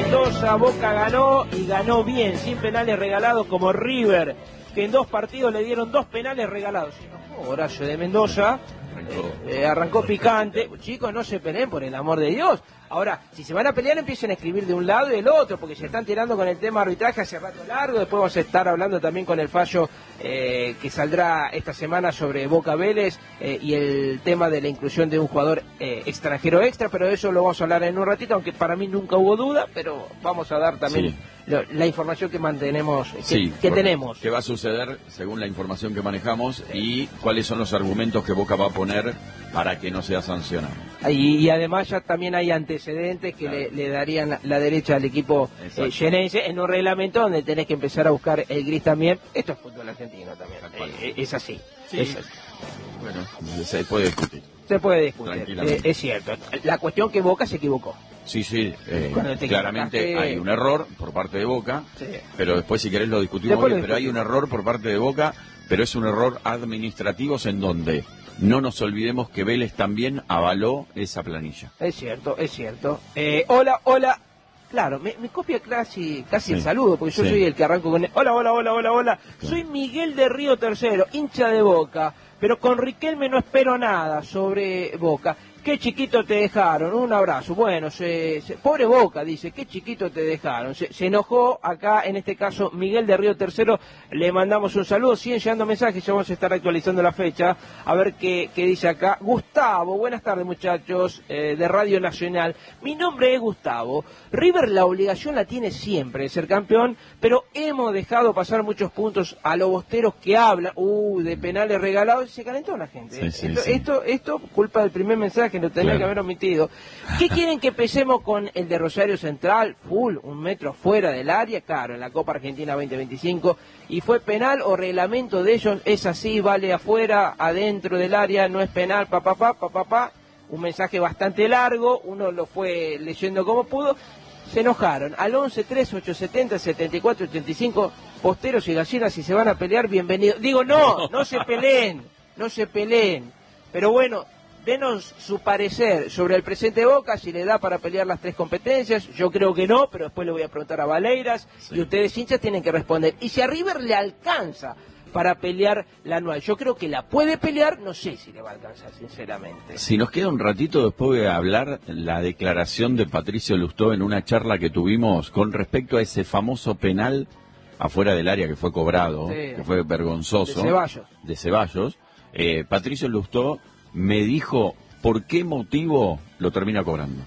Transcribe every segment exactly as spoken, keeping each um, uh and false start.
Mendoza. Boca ganó y ganó bien, sin penales regalados como River, que en dos partidos le dieron dos penales regalados. Horacio de Mendoza eh, eh, arrancó picante. Chicos, no se peleen, por el amor de Dios. Ahora, si se van a pelear, empiecen a escribir de un lado y del otro, porque se están tirando con el tema arbitraje hace rato largo. Después vamos a estar hablando también con el fallo eh, que saldrá esta semana sobre Boca Vélez eh, y el tema de la inclusión de un jugador eh, extranjero extra, pero de eso lo vamos a hablar en un ratito, aunque para mí nunca hubo duda, pero vamos a dar también sí. lo, la información que mantenemos, que, sí, que tenemos. ¿Qué va a suceder según la información que manejamos sí. y cuáles son los argumentos que Boca va a poner para que no sea sancionado? Y, y además ya también hay antecedentes que claro. le, le darían la, la derecha al equipo eh, llenense en un reglamento donde tenés que empezar a buscar el gris también. Esto es fútbol argentino también, eh, es así. Sí. Es así. Bueno, se puede discutir. Se puede discutir, eh, es cierto. La cuestión que Boca se equivocó. Sí, sí, eh, claramente hay un error por parte de Boca, sí. pero después si querés lo discutimos después bien, lo pero hay un error por parte de Boca, pero es un error administrativo en donde no nos olvidemos que Vélez también avaló esa planilla. Es cierto, es cierto. Eh, hola, hola. Claro, me, me copia casi casi sí. el saludo, porque yo sí. soy el que arranco con el... Hola, hola, hola, hola, hola. Claro. Soy Miguel de Río Tercero, hincha de Boca, pero con Riquelme no espero nada sobre Boca. Qué chiquito te dejaron, un abrazo. Bueno, se, se, pobre Boca, dice, qué chiquito te dejaron. Se, se enojó acá, en este caso, Miguel de Río Tercero. Le mandamos un saludo, siguen llegando mensajes, ya vamos a estar actualizando la fecha. A ver qué, qué dice acá. Gustavo, buenas tardes muchachos, eh, de Radio Nacional. Mi nombre es Gustavo. River la obligación la tiene siempre de ser campeón, pero hemos dejado pasar muchos puntos a los bosteros que hablan, uh, de penales regalados, y se calentó la gente. Sí, sí, esto, sí. esto, esto, culpa del primer mensaje, que lo tenía claro. que haber omitido. ¿Qué quieren que empecemos con el de Rosario Central? Full, un metro fuera del área, claro, en la Copa Argentina veinte veinticinco. ¿Y fue penal o reglamento de ellos? Es así, vale afuera, adentro del área, no es penal, papá, papá, papá, papá. Un mensaje bastante largo, uno lo fue leyendo como pudo. Se enojaron. Al once tres ocho setenta setenta y cuatro ochenta y cinco, posteros y gallinas, si se van a pelear, bienvenidos. Digo, no, no se peleen, no se peleen. Pero bueno, denos su parecer sobre el presente Boca, si le da para pelear las tres competencias. Yo creo que no, pero después le voy a preguntar a Valeiras, sí. y ustedes hinchas tienen que responder. Y si a River le alcanza para pelear la anual, yo creo que la puede pelear, no sé si le va a alcanzar, sinceramente. Si nos queda un ratito, después voy a hablar la declaración de Patricio Lustó en una charla que tuvimos con respecto a ese famoso penal afuera del área que fue cobrado, sí. que fue vergonzoso. De Ceballos. De Ceballos. Eh, Patricio Lustó me dijo por qué motivo lo termina cobrando.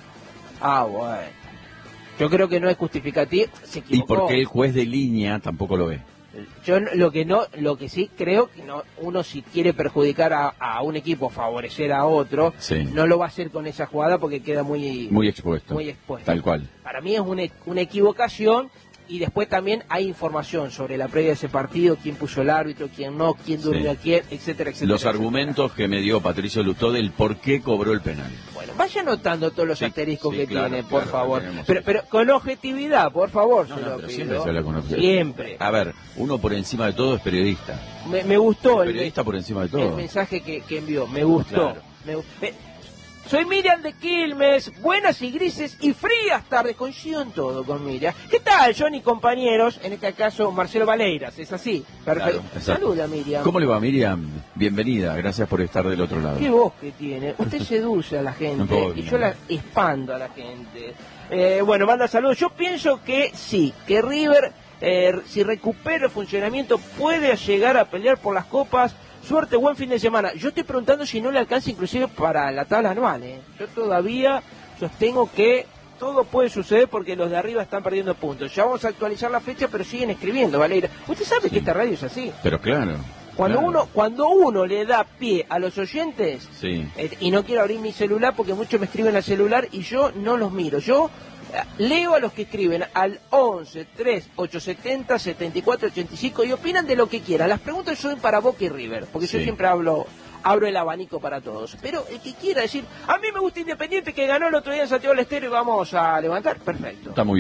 Ah, bueno. Yo creo que no es justificativo. Se equivocó. Y porque el juez de línea tampoco lo ve. Yo lo que no, lo que sí creo que no, uno si quiere perjudicar a, a un equipo, favorecer a otro, sí. no lo va a hacer con esa jugada porque queda muy muy expuesto. Muy expuesto. Tal cual. Para mí es una, una equivocación. Y después también hay información sobre la previa de ese partido, quién puso el árbitro, quién no, quién durmió sí. a quién, etcétera, etcétera. Los etcétera. argumentos que me dio Patricio Lustó del por qué cobró el penal. Bueno, vaya anotando todos los sí, asteriscos sí, que claro, tiene, por claro, favor. Pero, pero con objetividad, por favor, no, se no, lo pero pido. Siempre se habla con objetividad. Siempre. A ver, uno por encima de todo es periodista. Me, me gustó el periodista el, por encima de todo. El mensaje que, que envió, me gustó. Claro. Me, me, Soy Miriam de Quilmes, buenas y grises y frías tardes, coincido en todo con Miriam. ¿Qué tal, Johnny, compañeros? En este caso, Marcelo Valeiras, ¿es así? Perfecto. Claro, saluda, Miriam. ¿Cómo le va, Miriam? Bienvenida, gracias por estar del otro lado. Qué voz que tiene, usted seduce a la gente no y yo la expando a la gente. Eh, bueno, manda saludos. Yo pienso que sí, que River, eh, si recupera el funcionamiento, puede llegar a pelear por las copas. Suerte, buen fin de semana. Yo estoy preguntando si no le alcanza inclusive para la tabla anual. ¿eh? Yo todavía sostengo que todo puede suceder porque los de arriba están perdiendo puntos. Ya vamos a actualizar la fecha, pero siguen escribiendo, Valeria. Usted sabe sí. que esta radio es así. Pero claro. Cuando claro. uno cuando uno le da pie a los oyentes, sí. eh, y no quiero abrir mi celular porque muchos me escriben al celular y yo no los miro. Yo leo a los que escriben al once tres ocho setenta setenta y cuatro ochenta y cinco y opinan de lo que quieran. Las preguntas son para Boca y River, porque sí. yo siempre hablo abro el abanico para todos. Pero el que quiera decir, a mí me gusta Independiente que ganó el otro día en Santiago del Estero y vamos a levantar, perfecto. Está muy bien.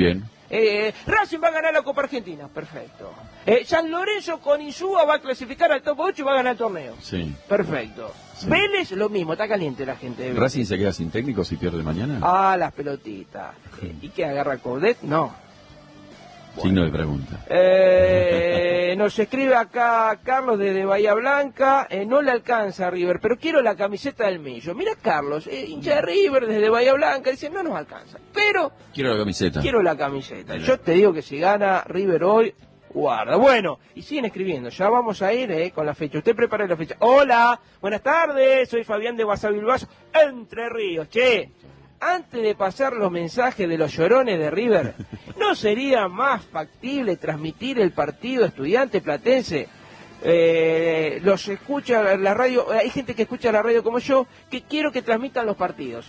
Eh, Racing va a ganar la Copa Argentina, perfecto. Eh, San Lorenzo con Insúa va a clasificar al top ocho y va a ganar el torneo. Sí. Perfecto. Sí. Vélez, lo mismo, está caliente la gente de Vélez. ¿Racing se queda sin técnico si pierde mañana? Ah, las pelotitas. Sí. ¿Y qué agarra Coudet? No. Bueno. Signo de pregunta. Eh, nos escribe acá Carlos desde Bahía Blanca, eh, no le alcanza a River, pero quiero la camiseta del Millo. Mira Carlos, eh, hincha de River desde Bahía Blanca, dice no nos alcanza, pero quiero la camiseta. Quiero la camiseta. Yo te digo que si gana River hoy, guarda. Bueno, y siguen escribiendo, ya vamos a ir eh, con la fecha. Usted prepara la fecha. Hola, buenas tardes, soy Fabián de Guasabilbaso, Entre Ríos. Che, antes de pasar los mensajes de los llorones de River, ¿no sería más factible transmitir el partido estudiante platense? Eh, los escucha la radio, hay gente que escucha la radio como yo, que quiero que transmitan los partidos.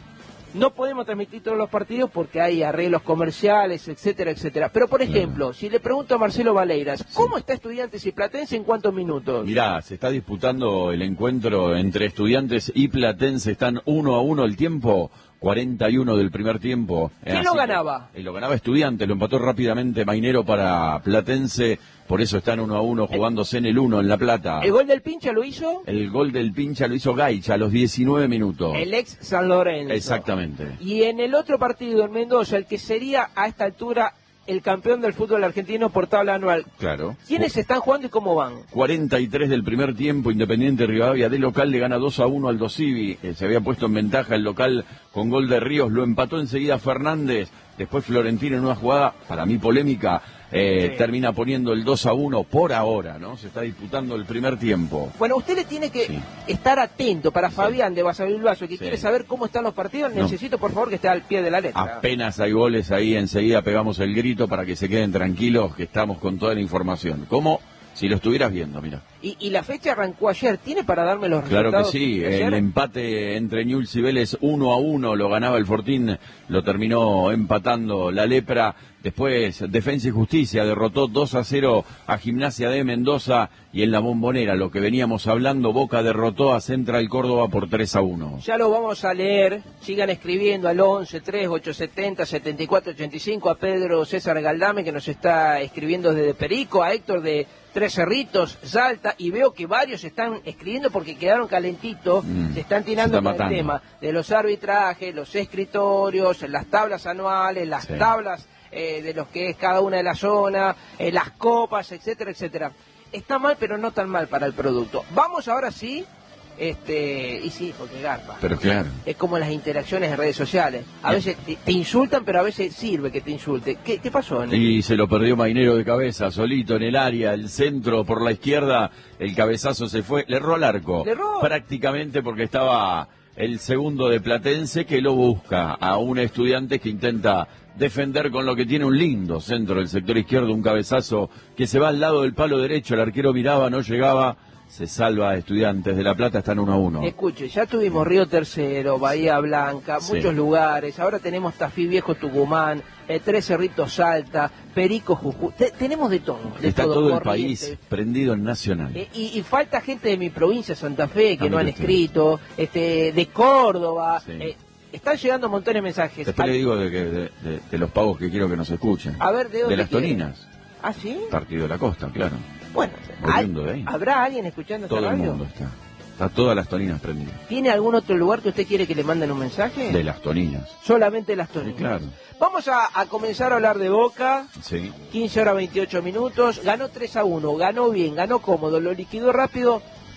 No podemos transmitir todos los partidos porque hay arreglos comerciales, etcétera, etcétera. Pero, por ejemplo, claro. si le pregunto a Marcelo Valeiras, ¿cómo sí. está Estudiantes y Platense en cuántos minutos? Mirá, se está disputando el encuentro entre Estudiantes y Platense, están uno a uno el tiempo, cuarenta y uno del primer tiempo. ¿Quién Así lo ganaba? Que, lo ganaba Estudiantes, lo empató rápidamente Mainero para Platense, por eso están uno a uno jugándose en el uno en La Plata. ¿El gol del Pincha lo hizo? El gol del Pincha lo hizo Gaicha a los diecinueve minutos. El ex San Lorenzo. Exactamente. Y en el otro partido, en Mendoza, el que sería a esta altura el campeón del fútbol argentino por tabla anual. Claro. ¿Quiénes están jugando y cómo van? cuarenta y tres del primer tiempo, Independiente Rivadavia de local le gana dos a uno al Dosivi. Eh, se había puesto en ventaja el local con gol de Ríos, lo empató enseguida Fernández. Después Florentino en una jugada, para mí polémica, eh, sí. termina poniendo el dos a uno por ahora, ¿no? Se está disputando el primer tiempo. Bueno, usted le tiene que sí. estar atento para sí. Fabián de Guasabilbaso, que sí. quiere saber cómo están los partidos. No. Necesito, por favor, que esté al pie de la letra. Apenas hay goles ahí, enseguida pegamos el grito para que se queden tranquilos, que estamos con toda la información. ¿Cómo? Si lo estuvieras viendo, mira. Y, y la fecha arrancó ayer, ¿tiene para darme los claro resultados? Claro que sí, el empate entre Newell's y Vélez uno a uno, lo ganaba el Fortín, lo terminó empatando la Lepra. Después Defensa y Justicia derrotó dos a cero a Gimnasia de Mendoza, y en la Bombonera, lo que veníamos hablando, Boca derrotó a Central Córdoba por tres a uno. Ya lo vamos a leer, sigan escribiendo al once, tres, ocho setenta, setenta y cuatro ochenta y cinco, a Pedro César Galdame, que nos está escribiendo desde Perico, a Héctor de Tres Cerritos, Salta, y veo que varios están escribiendo porque quedaron calentitos, mm, se están tirando con el tema de los arbitrajes, los escritorios, las tablas anuales, las sí. tablas eh, de los que es cada una de las zonas, eh, las copas, etcétera, etcétera. Está mal, pero no tan mal para el producto. Vamos ahora sí, este, y sí, porque garpa. Pero claro. Es como las interacciones en redes sociales. A Bien. veces te, te insultan, pero a veces sirve que te insulte. ¿Qué, qué pasó? En y se lo perdió Mainero de cabeza, solito en el área, el centro por la izquierda, el cabezazo se fue, le erró al arco. ¿Le erró? Prácticamente porque estaba el segundo de Platense que lo busca a un Estudiante que intenta defender con lo que tiene un lindo centro del sector izquierdo, un cabezazo que se va al lado del palo derecho, el arquero miraba, no llegaba, se salva a Estudiantes de La Plata, están uno a uno. Escuche, ya tuvimos Río Tercero, Bahía Blanca, sí. muchos lugares, ahora tenemos Tafí Viejo, Tucumán, eh, Tres Cerritos, Salta, Perico, Jujuy, Te, tenemos de todo. De Está todo, todo el país prendido en Nacional. Eh, y, y falta gente de mi provincia, Santa Fe, que no han escrito, este, de Córdoba, sí. eh, están llegando montones de mensajes. Después Al... le digo de, de, de, de los pagos que quiero que nos escuchen. A ver, ¿de dónde De las quieren? Toninas. ¿Ah, sí? Partido de la Costa, claro. Bueno, de ahí. ¿habrá alguien escuchando esta radio? Todo el mundo está. Está todas las Toninas prendidas. ¿Tiene algún otro lugar que usted quiere que le manden un mensaje? De las Toninas. Solamente las Toninas. Sí, claro. Vamos a, a comenzar a hablar de Boca. Sí. quince horas veintiocho minutos. Ganó tres a uno. Ganó bien, ganó cómodo. Lo liquidó rápido.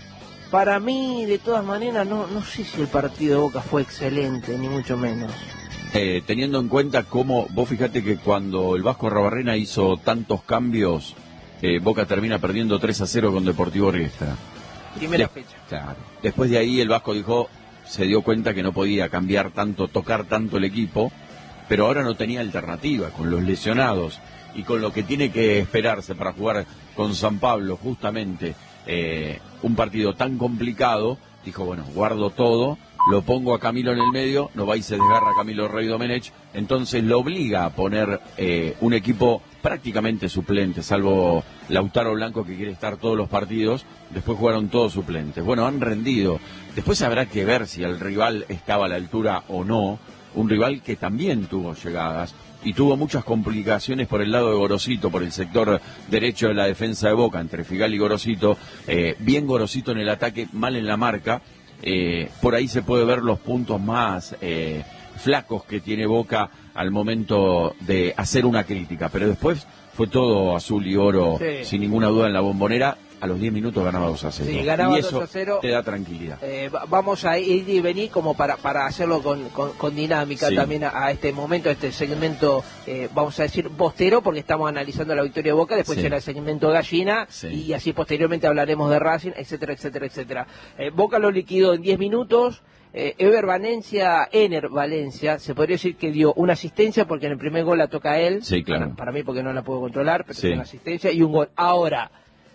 Para mí, de todas maneras, no, no sé si el partido de Boca fue excelente, ni mucho menos. Eh, teniendo en cuenta cómo, vos fíjate que cuando el Vasco Arruabarrena hizo tantos cambios, eh, Boca termina perdiendo tres a cero con Deportivo Riestra. Primera de, fecha. Claro. Después de ahí el Vasco dijo, se dio cuenta que no podía cambiar tanto, tocar tanto el equipo, pero ahora no tenía alternativa con los lesionados y con lo que tiene que esperarse para jugar con San Pablo, justamente eh, un partido tan complicado. Dijo, bueno, guardo todo, lo pongo a Camilo en el medio, no va y se desgarra Camilo Rey Domenech, entonces lo obliga a poner eh, un equipo prácticamente suplente, salvo Lautaro Blanco que quiere estar todos los partidos, después jugaron todos suplentes. Bueno, han rendido, después habrá que ver si el rival estaba a la altura o no, un rival que también tuvo llegadas, y tuvo muchas complicaciones por el lado de Gorosito, por el sector derecho de la defensa de Boca, entre Figal y Gorosito, eh, bien Gorosito en el ataque, mal en la marca, eh, por ahí se puede ver los puntos más eh, flacos que tiene Boca al momento de hacer una crítica, pero después fue todo azul y oro, sí, sin ninguna duda en la Bombonera. A los diez minutos ganaba dos a cero. Sí, ganaba y eso dos a cero. Te da tranquilidad. Eh, vamos a ir y venir como para, para hacerlo con, con, con dinámica, sí, también a, a este momento, a este segmento, eh, vamos a decir, bostero, porque estamos analizando la victoria de Boca, después, sí, será el segmento gallina, sí, y así posteriormente hablaremos de Racing, etcétera, etcétera, etcétera. Eh, Boca lo liquidó en diez minutos. Eh, Ever Valencia, Ener Valencia, se podría decir que dio una asistencia porque en el primer gol la toca a él. Sí, claro. Para, para mí porque no la puedo controlar, pero sí, una asistencia y un gol. Ahora,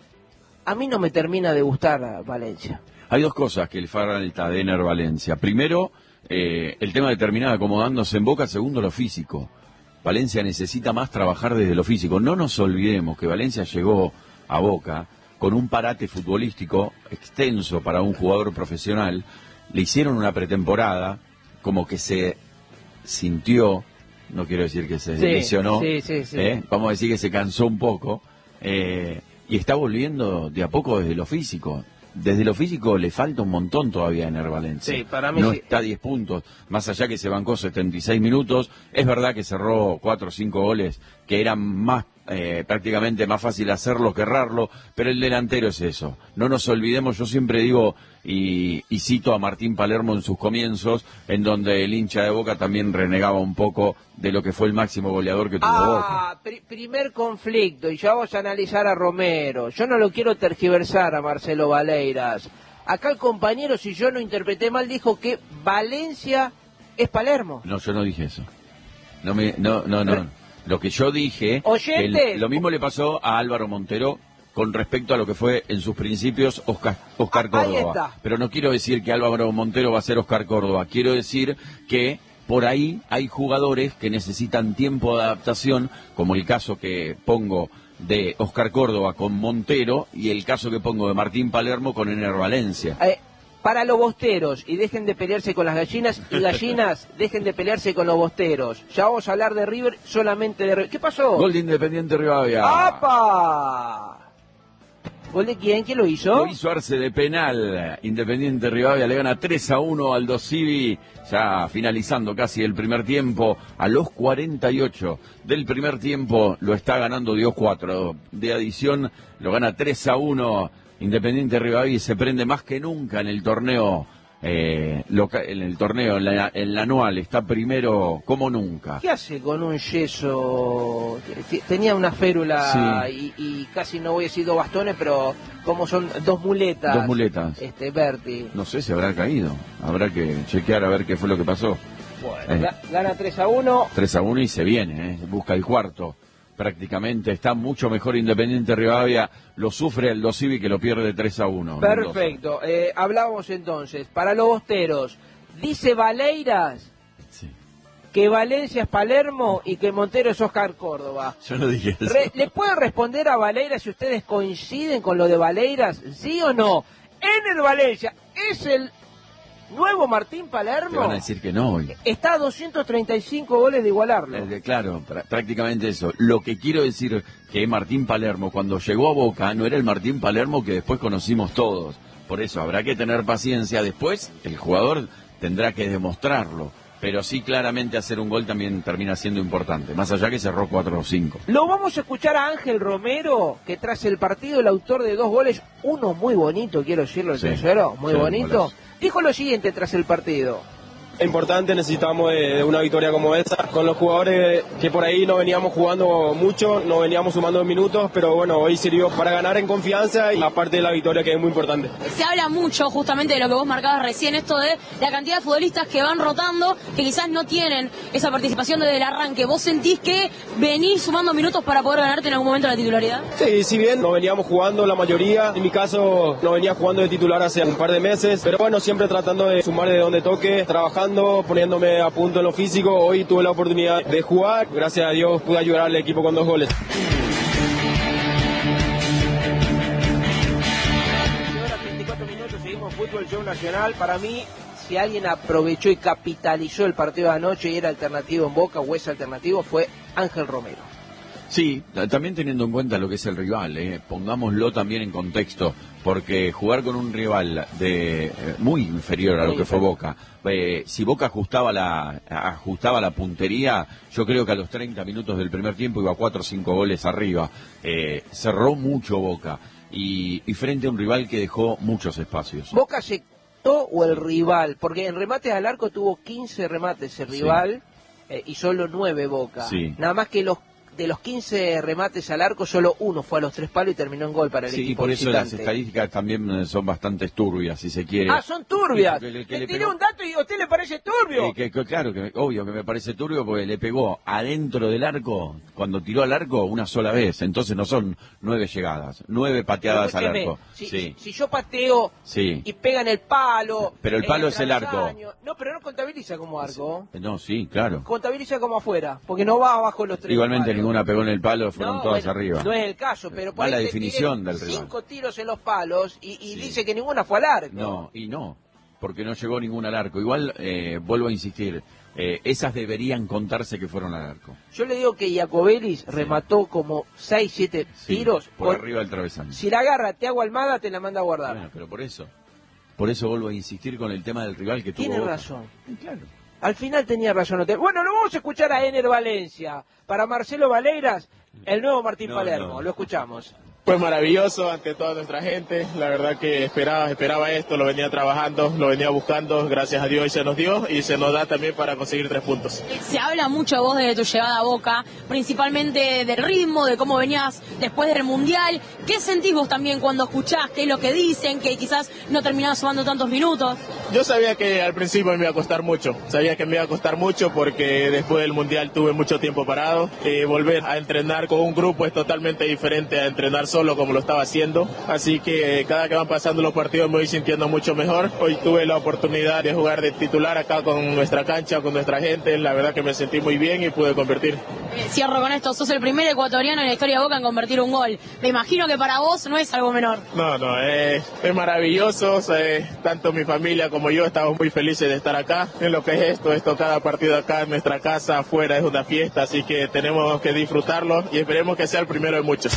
a mí no me termina de gustar Valencia. Hay dos cosas que le falta de Ener Valencia. Primero, eh, el tema de terminar acomodándose en Boca. Segundo, lo físico. Valencia necesita más trabajar desde lo físico. No nos olvidemos que Valencia llegó a Boca con un parate futbolístico extenso para un jugador profesional. Le hicieron una pretemporada, como que se sintió, no quiero decir que se sí, lesionó, sí, sí, sí. ¿eh? Vamos a decir que se cansó un poco, eh, y está volviendo de a poco desde lo físico. Desde lo físico le falta un montón todavía a Ener Valencia. Sí, para mí no sí. Está a diez puntos, más allá que se bancó setenta y seis minutos. Es verdad que cerró cuatro o cinco goles que eran más eh, prácticamente más fácil hacerlo que errarlo, pero el delantero es eso. No nos olvidemos, yo siempre digo y, y cito a Martín Palermo en sus comienzos, en donde el hincha de Boca también renegaba un poco de lo que fue el máximo goleador que tuvo ah, Boca. Ah, pr primer conflicto, y ya vamos a analizar a Romero. Yo no lo quiero tergiversar a Marcelo Valeiras. Acá el compañero, si yo no interpreté mal, dijo que Valencia es Palermo. No, yo no dije eso. No, me, no, no, no. Pero, lo que yo dije, que el, lo mismo le pasó a Álvaro Montero con respecto a lo que fue en sus principios Oscar, Oscar ah, Córdoba. Pero no quiero decir que Álvaro Montero va a ser Oscar Córdoba. Quiero decir que por ahí hay jugadores que necesitan tiempo de adaptación, como el caso que pongo de Oscar Córdoba con Montero y el caso que pongo de Martín Palermo con Ener Valencia. Eh. Para los bosteros, y dejen de pelearse con las gallinas, y gallinas, dejen de pelearse con los bosteros. Ya vamos a hablar de River, solamente de River. ¿Qué pasó? Gol de Independiente Rivadavia. ¡Apa! ¿Gol de quién? ¿Quién lo hizo? Lo hizo Arce de penal. Independiente Rivadavia le gana tres a uno al Dosivi, ya finalizando casi el primer tiempo. A los cuarenta y ocho del primer tiempo lo está ganando Dios cuatro. De adición lo gana tres a uno. Independiente Rivadavia se prende más que nunca en el torneo, eh, loca, en el torneo, en la, en la anual, está primero como nunca. ¿Qué hace con un yeso? Tenía una férula, sí, y, y casi no voy a decir dos bastones, pero como son dos muletas. Dos muletas. Este, Berti. No sé si habrá caído, habrá que chequear a ver qué fue lo que pasó. Bueno, eh, gana tres a uno. tres a uno y se viene, eh, busca el cuarto. Prácticamente está mucho mejor Independiente Rivadavia, lo sufre el Dosivi que lo pierde tres a uno. Perfecto, eh, hablábamos entonces, para los bosteros, dice Valeiras, sí, que Valencia es Palermo y que Montero es Oscar Córdoba. Yo no dije eso. Re, ¿Le pueden responder a Valeiras si ustedes coinciden con lo de Valeiras, sí o no? Ener Valencia es el nuevo Martín Palermo. Te van a decir que no hoy. Está a doscientos treinta y cinco goles de igualarlo. Eh, claro, pr prácticamente eso. Lo que quiero decir que Martín Palermo cuando llegó a Boca no era el Martín Palermo que después conocimos todos. Por eso habrá que tener paciencia. Después el jugador tendrá que demostrarlo. Pero sí, claramente hacer un gol también termina siendo importante. Más allá que cerró cuatro o cinco. Lo vamos a escuchar a Ángel Romero, que tras el partido, el autor de dos goles, uno muy bonito, quiero decirlo, el sí, tercero, muy sí, bonito, golazo. Dijo lo siguiente tras el partido. Importante, necesitamos de, de una victoria como esta, con los jugadores que por ahí no veníamos jugando mucho, no veníamos sumando minutos, pero bueno, hoy sirvió para ganar en confianza y aparte de la victoria que es muy importante. Se habla mucho justamente de lo que vos marcabas recién, esto de la cantidad de futbolistas que van rotando, que quizás no tienen esa participación desde el arranque. ¿Vos sentís que venís sumando minutos para poder ganarte en algún momento la titularidad? Sí, si bien no veníamos jugando la mayoría, en mi caso no venía jugando de titular hace un par de meses, pero bueno, siempre tratando de sumar de donde toque, trabajando, poniéndome a punto en lo físico. Hoy tuve la oportunidad de jugar, gracias a Dios pude ayudar al equipo con dos goles. veinticuatro minutos, seguimos Fútbol Show Nacional. Para mí, si alguien aprovechó y capitalizó el partido de anoche y era alternativo en Boca o es alternativo, fue Ángel Romero. Sí, también teniendo en cuenta lo que es el rival, eh, pongámoslo también en contexto, porque jugar con un rival de eh, muy inferior a lo que fue Boca, eh, si Boca ajustaba la ajustaba la puntería, yo creo que a los treinta minutos del primer tiempo iba cuatro o cinco goles arriba, eh, cerró mucho Boca, y, y frente a un rival que dejó muchos espacios. ¿Boca se o el rival? Porque en remates al arco tuvo quince remates el rival, sí. eh, y solo nueve Boca, sí. Nada más que los de los quince remates al arco, solo uno fue a los tres palos y terminó en gol para el sí, equipo y por eso visitante. las estadísticas también son bastante turbias, si se quiere. Ah, son turbias. Que, que, que le le tiré pegó... un dato y a usted le parece turbio. Eh, que, que, claro, que obvio que me parece turbio porque le pegó adentro del arco, cuando tiró al arco, una sola vez. Entonces no son nueve llegadas, nueve pateadas al arco. Si, sí. si yo pateo sí. y pegan el palo... Pero el palo es el arco. No, pero no contabiliza como arco. No, sí, claro. Contabiliza como afuera, porque no va abajo los tres. Igualmente palos. Ninguna pegó en el palo, fueron no, todas bueno, arriba. No es el caso, pero por ahí la definición del rival. Cinco tiros en los palos y, y sí. dice que ninguna fue al arco. No, y no, porque no llegó ninguna al arco. Igual, eh, vuelvo a insistir, eh, esas deberían contarse que fueron al arco. Yo le digo que Iacobelis sí. remató como seis, siete sí, tiros. Por, por arriba del travesaño. Si la agarra Thiago Almada, te la manda a guardar. Bueno, pero por eso, por eso vuelvo a insistir con el tema del rival que tuvo. Tiene Boca. razón. Claro. Al final tenía razón. Bueno, lo vamos a escuchar a Ener Valencia. Para Marcelo Valeiras, el nuevo Martín no, Palermo. No. Lo escuchamos. Fue maravilloso ante toda nuestra gente, la verdad que esperaba, esperaba esto, lo venía trabajando, lo venía buscando, gracias a Dios y se nos dio y se nos da también para conseguir tres puntos. Se habla mucho vos de tu llegada a Boca, principalmente del ritmo, de cómo venías después del Mundial. ¿Qué sentís vos también cuando escuchás qué es lo que dicen, que quizás no terminabas sumando tantos minutos? Yo sabía que al principio me iba a costar mucho, sabía que me iba a costar mucho porque después del Mundial tuve mucho tiempo parado. Eh, volver a entrenar con un grupo es totalmente diferente a entrenar solo como lo estaba haciendo, así que cada que van pasando los partidos me voy sintiendo mucho mejor. Hoy tuve la oportunidad de jugar de titular acá con nuestra cancha, con nuestra gente, la verdad que me sentí muy bien y pude convertir. Eh, cierro con esto, sos el primer ecuatoriano en la historia de Boca en convertir un gol. Me imagino que para vos no es algo menor. No, no, es, es maravilloso, eh, tanto mi familia como yo estamos muy felices de estar acá. En lo que es esto, esto cada partido acá en nuestra casa, afuera es una fiesta, así que tenemos que disfrutarlo y esperemos que sea el primero de muchos.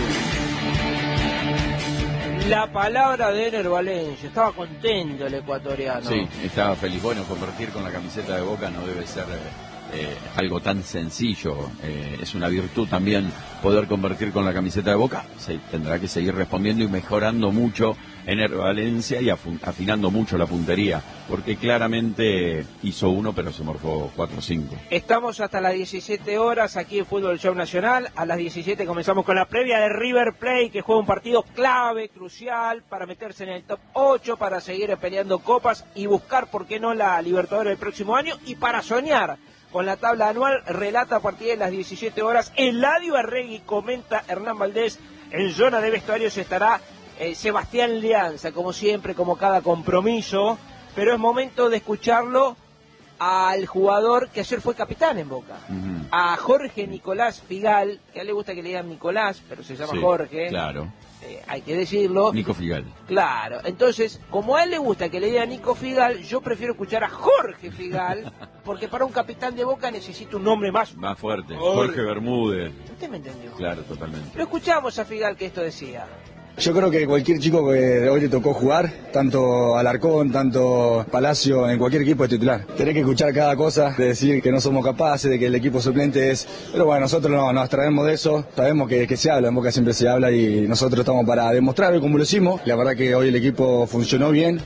La palabra de Ener Valencia, estaba contento el ecuatoriano. Sí, estaba feliz. Bueno, convertir con la camiseta de Boca no debe ser eh, algo tan sencillo. Eh, es una virtud también poder convertir con la camiseta de Boca. Se tendrá que seguir respondiendo y mejorando mucho Ener Valencia y afinando mucho la puntería, porque claramente hizo uno pero se morfó cuatro o cinco. Estamos hasta las diecisiete horas aquí en Fútbol Show Nacional. A las diecisiete comenzamos con la previa de River Plate, que juega un partido clave, crucial, para meterse en el top ocho, para seguir peleando copas y buscar, por qué no, la Libertadores del próximo año, y para soñar con la tabla anual. Relata a partir de las diecisiete horas Eladio Arregui, comenta Hernán Valdés. En zona de vestuarios estará Eh, Sebastián Leanza, como siempre, como cada compromiso, pero es momento de escucharlo al jugador que ayer fue capitán en Boca, uh-huh. a Jorge Nicolás Figal, que a él le gusta que le digan Nicolás, pero se llama sí, Jorge, claro. eh, hay que decirlo. Nico Figal. Claro, entonces, como a él le gusta que le digan Nico Figal, yo prefiero escuchar a Jorge Figal, porque para un capitán de Boca necesito un nombre más... Más fuerte, Jorge, Jorge Bermúdez. ¿Usted me entendió? Claro, totalmente. Lo escuchamos a Figal, que esto decía. Yo creo que cualquier chico que hoy te tocó jugar, tanto Alarcón, tanto Palacio, en cualquier equipo es titular. Tenés que escuchar cada cosa, de decir que no somos capaces, de que el equipo suplente es... Pero bueno, nosotros no, nos traemos de eso, sabemos que, que se habla, en Boca siempre se habla y nosotros estamos para demostrarlo como lo hicimos. La verdad que hoy el equipo funcionó bien.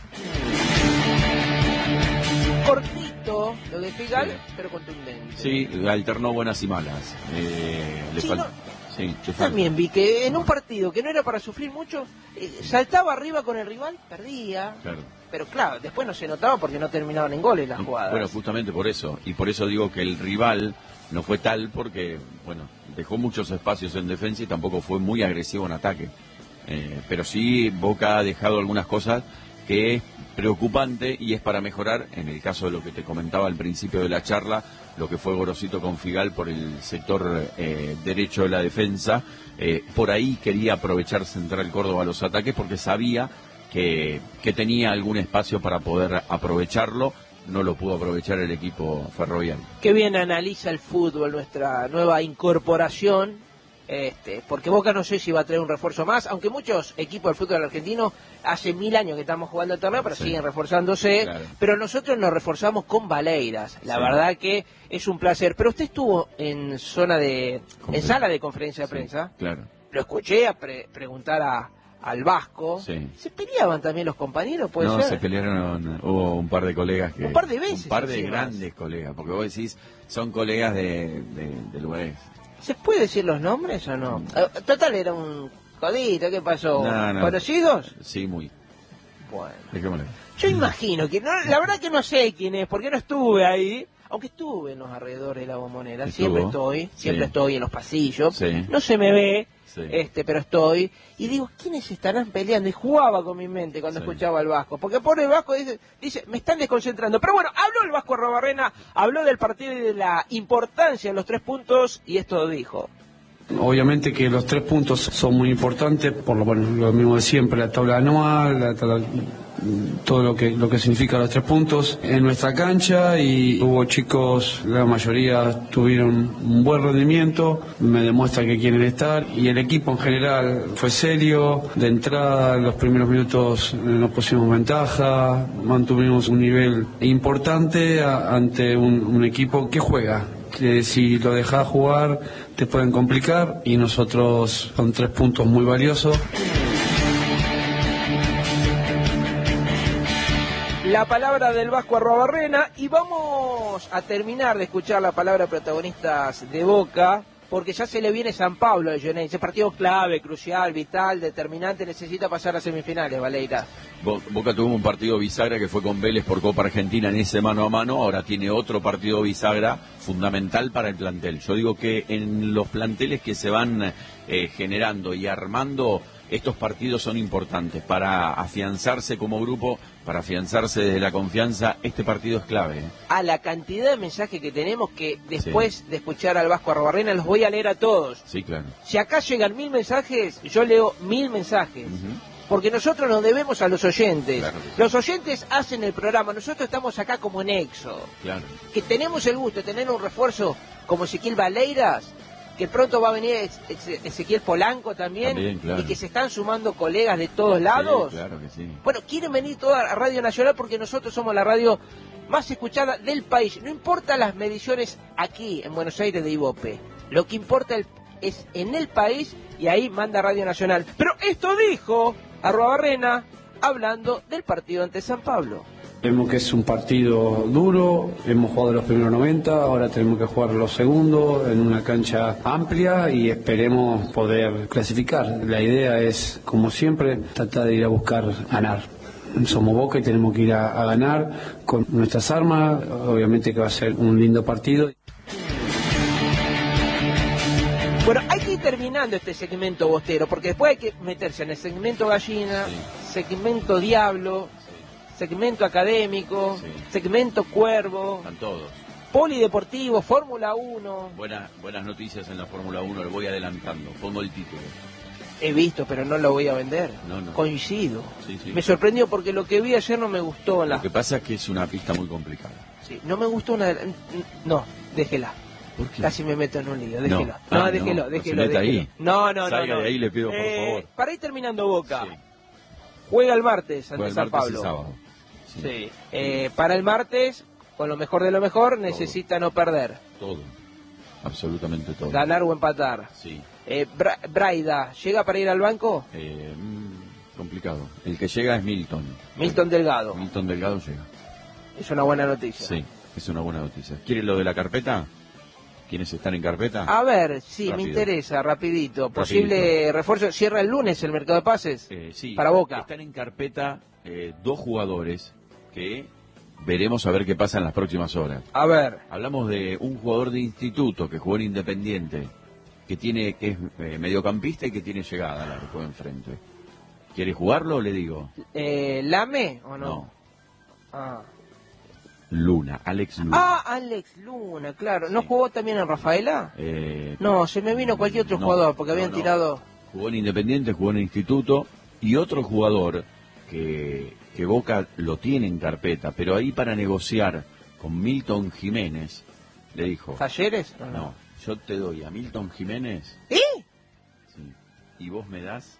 Cortito lo de Figal, sí. pero contundente. Sí, alternó buenas y malas. Eh, le sí, fal... no... Sí, yo también vi que en un partido que no era para sufrir mucho, eh, saltaba arriba con el rival, perdía. Claro. Pero claro, después no se notaba porque no terminaban en goles las jugadas. Bueno, justamente por eso. Y por eso digo que el rival no fue tal porque, bueno, dejó muchos espacios en defensa y tampoco fue muy agresivo en ataque. Eh, pero sí, Boca ha dejado algunas cosas que es preocupante y es para mejorar, en el caso de lo que te comentaba al principio de la charla, lo que fue Gorosito con Figal por el sector eh, derecho de la defensa. Eh, por ahí quería aprovechar Central Córdoba los ataques porque sabía que, que tenía algún espacio para poder aprovecharlo. No lo pudo aprovechar el equipo ferroviario. Qué bien analiza el fútbol nuestra nueva incorporación, este, porque Boca no sé si va a traer un refuerzo más, aunque muchos equipos del fútbol argentino hace mil años que estamos jugando el torneo, pero sí. siguen reforzándose, claro. Pero nosotros nos reforzamos con Valeiras, la sí. verdad que es un placer. Pero usted estuvo en zona de, en sala de conferencia de sí, prensa, claro. Lo escuché a pre preguntar a al Vasco, sí. ¿Se peleaban también los compañeros? ¿Puede no, ser? se pelearon, hubo un par de colegas que... Un par de veces. Un par de encima. grandes colegas, porque vos decís, son colegas de, de, de lugares. ¿Se puede decir los nombres o no? Mm. Total, era un codito, ¿qué pasó? No, no. ¿Conocidos? Sí, muy. Bueno. Dejémosle. Yo imagino que, no, la verdad que no sé quién es, porque no estuve ahí, aunque estuve en los alrededores de la Bombonera, ¿Estuvo? siempre estoy, siempre sí. estoy en los pasillos, sí. no se me ve, sí. este, pero estoy, y digo, ¿quiénes estarán peleando? Y jugaba con mi mente cuando sí. escuchaba al Vasco, porque por el Vasco dice, dice, me están desconcentrando, pero bueno, habló el Vasco Arruabarrena, habló del partido y de la importancia de los tres puntos, y esto dijo. Obviamente que los tres puntos son muy importantes, por lo, bueno, lo mismo de siempre, la tabla anual, la tabla, todo lo que lo que significa los tres puntos en nuestra cancha, y hubo chicos, la mayoría tuvieron un buen rendimiento, me demuestra que quieren estar, y el equipo en general fue serio, de entrada en los primeros minutos nos pusimos ventaja, mantuvimos un nivel importante a, ante un, un equipo que juega, que si lo dejás jugar te pueden complicar, y nosotros son tres puntos muy valiosos. La palabra del Vasco Arruabarrena, y vamos a terminar de escuchar la palabra de protagonistas de Boca, porque ya se le viene San Pablo de Gené, ese partido clave, crucial, vital, determinante, necesita pasar a semifinales, Valeira. Boca tuvo un partido bisagra que fue con Vélez por Copa Argentina en ese mano a mano, ahora tiene otro partido bisagra fundamental para el plantel. Yo digo que en los planteles que se van eh, generando y armando, estos partidos son importantes para afianzarse como grupo, para afianzarse desde la confianza. Este partido es clave, ¿eh? A la cantidad de mensajes que tenemos, que después sí. de escuchar al Vasco Arruabarrena los voy a leer a todos. Sí, claro. Si acá llegan mil mensajes, yo leo mil mensajes. Uh-huh. Porque nosotros nos debemos a los oyentes. Claro que sí. Los oyentes hacen el programa, nosotros estamos acá como nexo. Claro. Que tenemos el gusto de tener un refuerzo como Ezequiel Valeiras, que pronto va a venir Ezequiel Polanco también, también claro. y que se están sumando colegas de todos lados. Sí, claro que sí. Bueno, quieren venir toda a Radio Nacional porque nosotros somos la radio más escuchada del país. No importa las mediciones aquí en Buenos Aires de Ibope, lo que importa es en el país, y ahí manda Radio Nacional. Pero esto dijo Arruabarrena hablando del partido ante San Pablo. Vemos que es un partido duro, hemos jugado los primeros noventa, ahora tenemos que jugar los segundos en una cancha amplia y esperemos poder clasificar. La idea es, como siempre, tratar de ir a buscar ganar. Somos Boca y tenemos que ir a, a ganar con nuestras armas, obviamente que va a ser un lindo partido. Bueno, hay que ir terminando este segmento bostero, porque después hay que meterse en el segmento gallina, sí. segmento diablo, segmento académico, sí. segmento cuervo. Están todos. Polideportivo, Fórmula uno. Buenas, buenas noticias en la Fórmula uno, lo voy adelantando, pongo el título. He visto, pero no lo voy a vender. No, no. Coincido. Sí, sí. Me sorprendió porque lo que vi ayer no me gustó. La... Lo que pasa es que es una pista muy complicada. Sí, no me gustó una... No, déjela. ¿Por qué? Casi me meto en un lío, déjelo. No, no, ah, déjelo, no, déjelo. No, se déjelo. ahí. no, no, Salga no. de ahí, le pido, por eh, favor. Para ir terminando Boca, sí. juega el martes ante juega el San martes Pablo. Y sábado. Sí. sí. Eh, para el martes, con lo mejor de lo mejor, todo. Necesita no perder. Todo, absolutamente todo. Ganar o empatar. Sí. Eh, Bra Braida, ¿llega para ir al banco? Eh, mmm, complicado. El que llega es Milton. Milton Delgado. Milton Delgado llega. Es una buena noticia. Sí, es una buena noticia. ¿Quiere lo de la carpeta? ¿Quiénes están en carpeta? A ver, sí, Rápido. me interesa, rapidito. Posible rapidito. refuerzo. ¿Cierra el lunes el mercado de pases? Eh, sí. Para Boca. Están en carpeta eh, dos jugadores que veremos a ver qué pasa en las próximas horas. A ver. Hablamos de un jugador de instituto que jugó en Independiente, que tiene que es eh, mediocampista y que tiene llegada al arco de enfrente. ¿Quiere jugarlo, le digo? Eh, ¿Lame o no? No. Ah. Luna, Alex Luna. Ah, Alex Luna, claro. ¿No sí. jugó también en Rafaela? Eh, no, se me vino cualquier otro no, jugador, porque habían no, no. tirado... Jugó en Independiente, jugó en Instituto, y otro jugador que, que Boca lo tiene en carpeta, pero ahí para negociar con Milton Jiménez, le dijo... ¿Talleres? No, no, yo te doy a Milton Jiménez... ¿Eh? Sí, y vos me das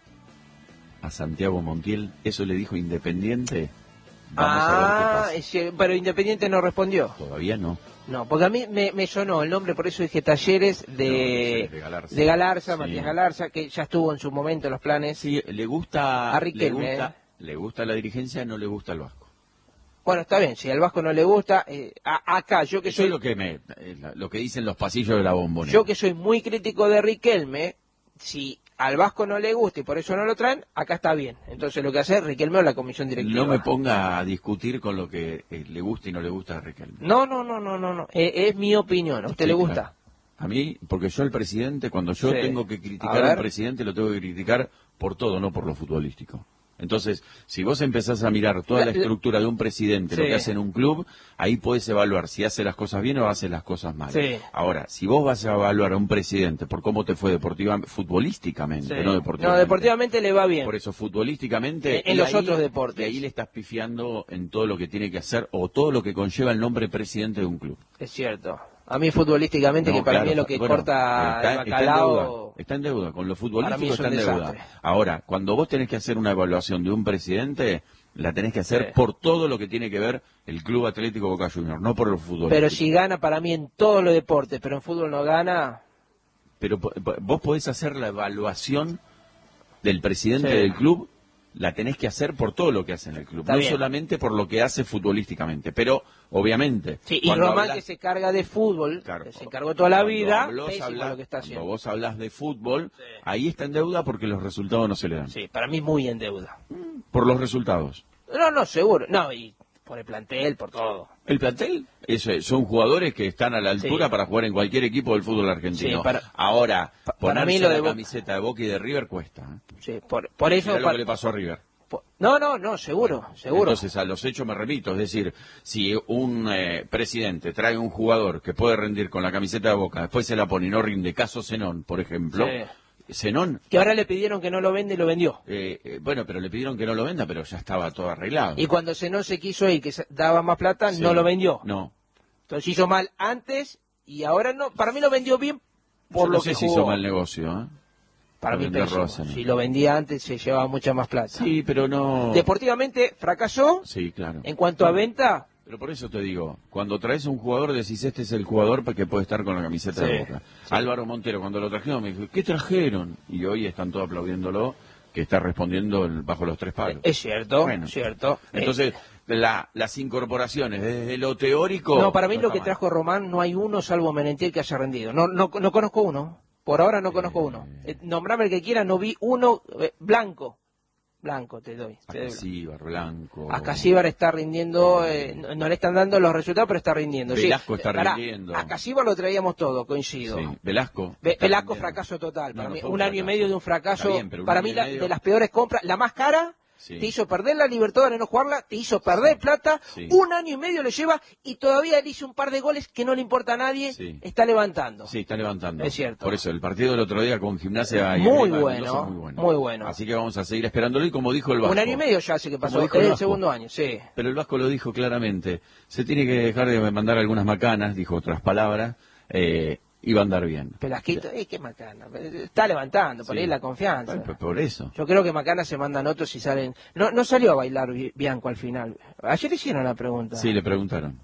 a Santiago Montiel, eso le dijo Independiente. Vamos ah, a ver qué pasa. Es, pero Independiente no respondió. Todavía no. No, porque a mí me, me sonó el nombre, por eso dije Talleres de, no, de Galarza, de Galarza sí. Matías Galarza, que ya estuvo en su momento en los planes. Sí, le gusta a Riquelme, le gusta, ¿eh? le gusta la dirigencia, no le gusta el Vasco. Bueno, está bien, si al Vasco no le gusta, eh, a, acá yo que Eso soy es lo que me eh, lo que dicen los pasillos de la Bombonera. yo que soy muy crítico de Riquelme, si al Vasco no le gusta y por eso no lo traen, acá está bien. Entonces lo que hace es Riquelme o la comisión directiva. No me ponga a discutir con lo que eh, le gusta y no le gusta a Riquelme. No, no, no, no, no, no. Eh, es mi opinión. ¿A usted Sí, le gusta? Claro. A mí, porque yo al presidente, cuando yo Sí. tengo que criticar al presidente, lo tengo que criticar por todo, no por lo futbolístico. Entonces, si vos empezás a mirar toda la, la estructura de un presidente, sí. lo que hace en un club, ahí podés evaluar si hace las cosas bien o hace las cosas mal. Sí. Ahora, si vos vas a evaluar a un presidente por cómo te fue deportivamente, futbolísticamente, sí. no deportivamente. No, deportivamente le va bien. Por eso, futbolísticamente... En, en los ahí, otros deportes. Y ahí le estás pifiando en todo lo que tiene que hacer o todo lo que conlleva el nombre presidente de un club. Es cierto. A mí futbolísticamente, no, que para claro, mí es lo que bueno, corta está, el bacalao... Está en deuda, está en deuda. Con lo futbolístico está en desastre. deuda. Ahora, cuando vos tenés que hacer una evaluación de un presidente, la tenés que hacer sí. por todo lo que tiene que ver el Club Atlético Boca Juniors, no por lo futbolístico. Pero si gana para mí en todos los deportes, pero en fútbol no gana... Pero vos podés hacer la evaluación del presidente sí. del club, la tenés que hacer por todo lo que hace en el club, está no bien. solamente por lo que hace futbolísticamente, pero obviamente... Sí, y Román hablas... que se carga de fútbol, claro, que se encargó toda la vida, pésimo hablas, lo que está haciendo. Cuando vos hablas de fútbol, sí. ahí está en deuda porque los resultados no se le dan. Sí, para mí muy en deuda. Por los resultados. No, no, seguro, no, y por el plantel, por todo. El plantel es, son jugadores que están a la altura sí. para jugar en cualquier equipo del fútbol argentino. Sí, para, Ahora, pa, ponerse mí lo la de camiseta de Boca y de River cuesta. ¿eh? Sí, por, por eso... Mirá lo para... que le pasó a River. No, no, no, seguro, bueno, seguro. Entonces a los hechos me remito, es decir, si un eh, presidente trae un jugador que puede rendir con la camiseta de Boca, después se la pone y no rinde, caso Zenón, por ejemplo, sí. Zenón... Que ahora le pidieron que no lo vende y lo vendió. Eh, eh, bueno, pero le pidieron que no lo venda, pero ya estaba todo arreglado. Y cuando Zenón se quiso ir, que daba más plata, sí. no lo vendió. No. Entonces hizo mal antes y ahora no, para mí lo vendió bien por Yo lo no sé que si jugó. hizo mal negocio, ¿eh? Para mí pésimo. Si lo vendía antes se llevaba mucha más plata. Sí, pero no... Deportivamente fracasó. Sí, claro. En cuanto a venta... Pero por eso te digo, cuando traes un jugador decís, este es el jugador que puede estar con la camiseta sí, de Boca. Sí. Álvaro Montero, cuando lo trajeron, me dijo, ¿qué trajeron? Y hoy están todos aplaudiéndolo, que está respondiendo el, bajo los tres palos. Es cierto, bueno, cierto. Entonces, la, las incorporaciones, desde lo teórico... No, para mí no lo que mal. trajo Román, no hay uno salvo Menentiel que haya rendido. No, no, no conozco uno. Por ahora no conozco eh... uno. Eh, nombrame el que quiera, no vi uno eh, blanco. Blanco te doy. Acasíbar, Blanco. Acasíbar está rindiendo, eh, no, no le están dando los resultados, pero está rindiendo. Velasco sí, está para, rindiendo. Acasíbar lo traíamos todo, coincido. Sí. Velasco. Ve, Velasco fracaso total. Para no, mí, no un, un fracaso. año y medio de un fracaso. Bien, para mí la, de las peores compras, la más cara. Sí. Te hizo perder la Libertadores, no jugarla, te hizo perder sí. plata, sí. un año y medio le lleva y todavía le hizo un par de goles que no le importa a nadie, sí. está levantando. Sí, está levantando. Es cierto. Por eso, el partido del otro día con Gimnasia... Muy, arriba, bueno, muy bueno, muy bueno. Así que vamos a seguir esperándolo y como dijo el Vasco... Un año y medio ya hace que pasó, es el, el segundo año, sí. Pero el Vasco lo dijo claramente, se tiene que dejar de mandar algunas macanas, dijo otras palabras, eh... iba a andar bien. Pelasquito, eh, qué Macana, está levantando, por sí. ahí la confianza. Por, por eso. Yo creo que Macana se mandan otros y salen... No no salió a bailar Bianco al final. Ayer le hicieron la pregunta. Sí, le preguntaron.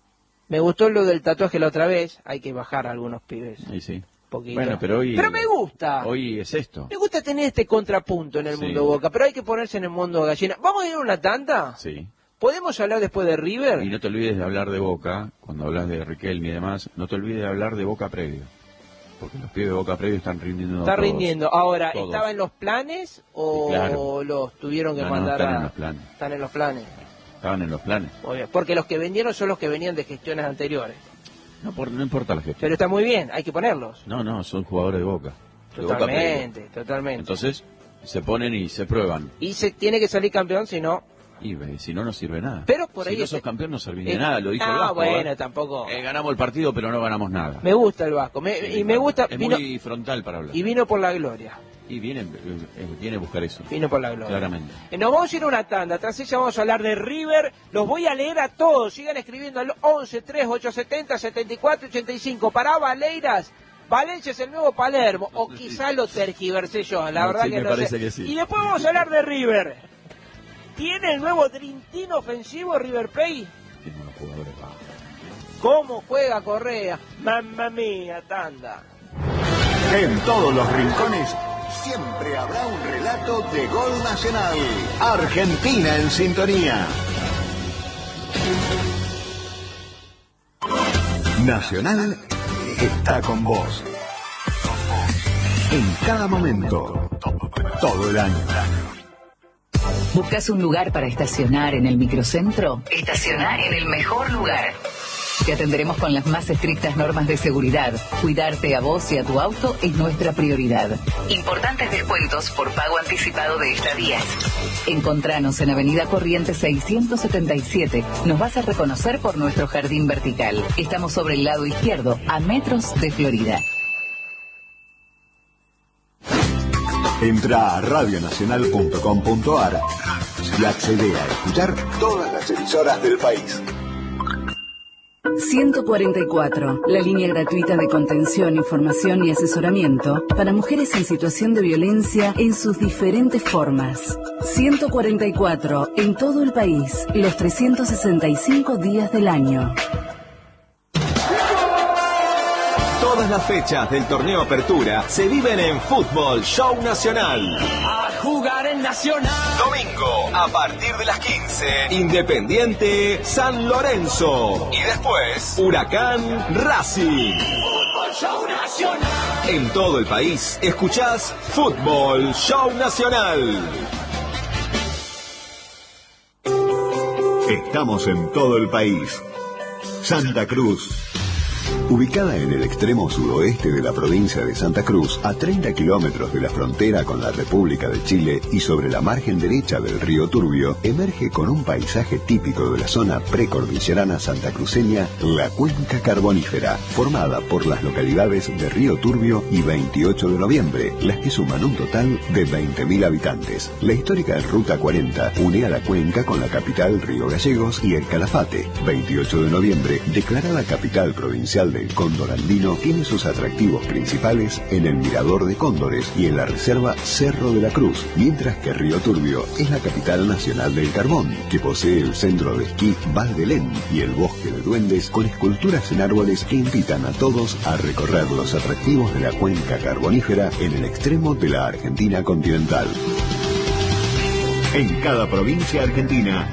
Me gustó lo del tatuaje la otra vez, hay que bajar a algunos pibes. Sí, sí. Poquito. Bueno, pero hoy... Pero me gusta. Hoy es esto. Me gusta tener este contrapunto en el sí. mundo Boca, pero hay que ponerse en el mundo gallina. ¿Vamos a ir a una tanda? Sí. ¿Podemos hablar después de River? Y no te olvides de hablar de Boca, cuando hablas de Riquelme y demás, no te olvides de hablar de Boca previo. Porque los pibes de Boca previo están rindiendo. Está todos, rindiendo. Ahora, todos. ¿estaba en los planes o sí, claro. los tuvieron que no, mandar no, están a... en los planes. Están en los planes. Estaban en los planes. Muy bien. Porque los que vendieron son los que venían de gestiones anteriores. No, por, no importa la gestión. Pero está muy bien, hay que ponerlos. No, no, son jugadores de Boca. De totalmente, Boca totalmente. Entonces, se ponen y se prueban. Y se tiene que salir campeón, si no... Y eh, si no, no sirve nada. Pero por si ahí no este... sos campeón no servís de eh, nada, lo dijo ah, el Vasco. bueno, ¿eh? tampoco. Eh, ganamos el partido, pero no ganamos nada. Me gusta el Vasco, me, sí, y me gusta... Es vino, muy frontal para hablar. Y vino por la gloria. Y viene, eh, viene a buscar eso. Vino por la gloria. Claramente. Eh, nos vamos a ir a una tanda, tras ella vamos a hablar de River, los voy a leer a todos, sigan escribiendo al once, tres, ocho setenta, setenta y cuatro ochenta y cinco. Para Valeiras, Valencia es el nuevo Palermo, o quizá lo tergiversé yo, la No, verdad sí, que me no parece sé. que sí. Y después vamos a hablar de River. ¿Tiene el nuevo Dream Team ofensivo River Plate? Tiene unos jugadores bajos. ¿Cómo juega Correa? Mamma mía, tanda. En todos los rincones siempre habrá un relato de gol nacional. Argentina en sintonía. Nacional está con vos. En cada momento. Todo el año. ¿Buscas un lugar para estacionar en el microcentro? Estacioná en el mejor lugar. Te atenderemos con las más estrictas normas de seguridad. Cuidarte a vos y a tu auto es nuestra prioridad. Importantes descuentos por pago anticipado de estadías. Encontranos en Avenida Corrientes seiscientos setenta y siete. Nos vas a reconocer por nuestro jardín vertical. Estamos sobre el lado izquierdo, a metros de Florida. Entra a radio nacional punto com punto a r y accede a escuchar todas las emisoras del país. ciento cuarenta y cuatro, la línea gratuita de contención, información y asesoramiento para mujeres en situación de violencia en sus diferentes formas. ciento cuarenta y cuatro, en todo el país, los trescientos sesenta y cinco días del año. Todas las fechas del torneo Apertura se viven en Fútbol Show Nacional. A jugar en Nacional. Domingo, a partir de las quince, Independiente San Lorenzo. Y después, Huracán Racing. Fútbol Show Nacional. En todo el país, escuchás Fútbol Show Nacional. Estamos en todo el país. Santa Cruz. Ubicada en el extremo suroeste de la provincia de Santa Cruz, a treinta kilómetros de la frontera con la República de Chile y sobre la margen derecha del río Turbio, emerge con un paisaje típico de la zona precordillerana santacruceña, la Cuenca Carbonífera, formada por las localidades de Río Turbio y veintiocho de noviembre, las que suman un total de veinte mil habitantes. La histórica Ruta cuarenta une a la cuenca con la capital Río Gallegos y el Calafate. veintiocho de noviembre, declarada capital provincial del Cóndor andino, tiene sus atractivos principales en el Mirador de Cóndores y en la reserva Cerro de la Cruz, mientras que Río Turbio es la capital nacional del carbón, que posee el centro de esquí Val de Lén y el bosque de duendes con esculturas en árboles que invitan a todos a recorrer los atractivos de la cuenca carbonífera en el extremo de la Argentina continental. En cada provincia argentina,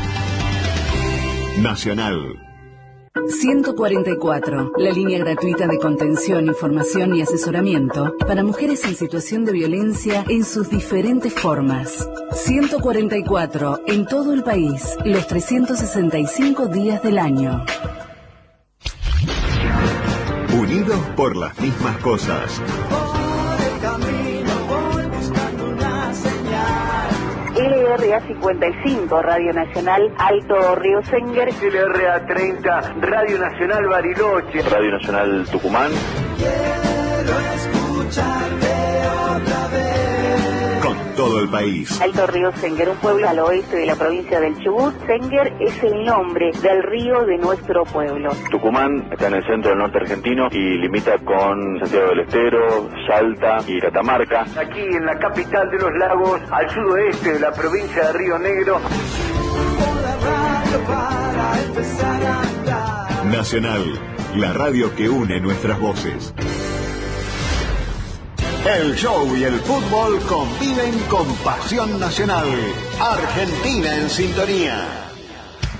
Nacional. ciento cuarenta y cuatro, la línea gratuita de contención, información y asesoramiento para mujeres en situación de violencia en sus diferentes formas. ciento cuarenta y cuatro, en todo el país, los trescientos sesenta y cinco días del año. Unidos por las mismas cosas. L R A cincuenta y cinco, Radio Nacional Alto Río Senger. L R A treinta, Radio Nacional Bariloche. Radio Nacional Tucumán. Quiero escucharte otra vez. Con todo el país. Alto Río Senger, un pueblo al oeste de la provincia del Chubut. Senger es el nombre del río de nuestro pueblo. Tucumán está en el centro del norte argentino y limita con Santiago del Estero, Salta y Catamarca. Aquí en la capital de los lagos, al sudoeste de la provincia de Río Negro. Nacional, la radio que une nuestras voces. El show y el fútbol conviven con pasión nacional. Argentina en sintonía.